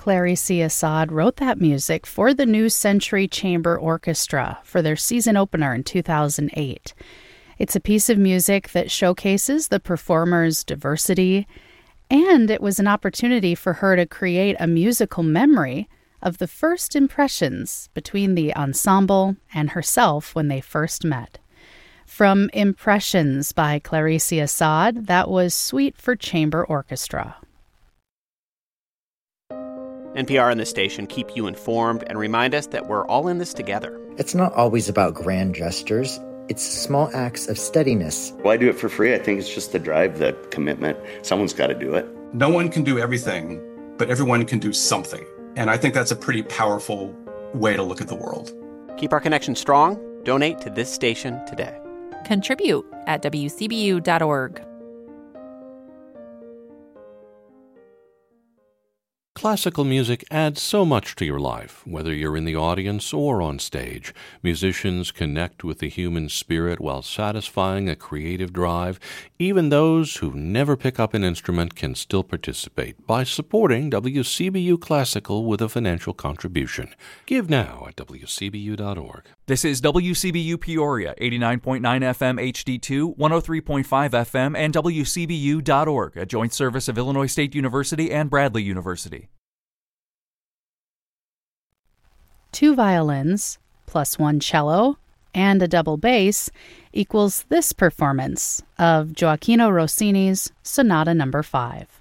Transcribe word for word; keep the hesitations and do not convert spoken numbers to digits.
Clarice Assad wrote that music for the New Century Chamber Orchestra for their season opener in two thousand eight. It's a piece of music that showcases the performer's diversity, and it was an opportunity for her to create a musical memory of the first impressions between the ensemble and herself when they first met. From Impressions by Clarice Assad, that was Suite for Chamber Orchestra. N P R and the station keep you informed and remind us that we're all in this together. It's not always about grand gestures. It's small acts of steadiness. Why do it for free? I think it's just the drive, the commitment. Someone's got to do it. No one can do everything, but everyone can do something. And I think that's a pretty powerful way to look at the world. Keep our connection strong. Donate to this station today. Contribute at W C B U dot org. Classical music adds so much to your life, whether you're in the audience or on stage. Musicians connect with the human spirit while satisfying a creative drive. Even those who never pick up an instrument can still participate by supporting W C B U Classical with a financial contribution. Give now at W C B U dot org. This is W C B U Peoria, eighty-nine point nine F M H D two, one oh three point five F M, and W C B U dot org, a joint service of Illinois State University and Bradley University. Two violins, plus one cello, and a double bass equals this performance of Gioacchino Rossini's Sonata Number five.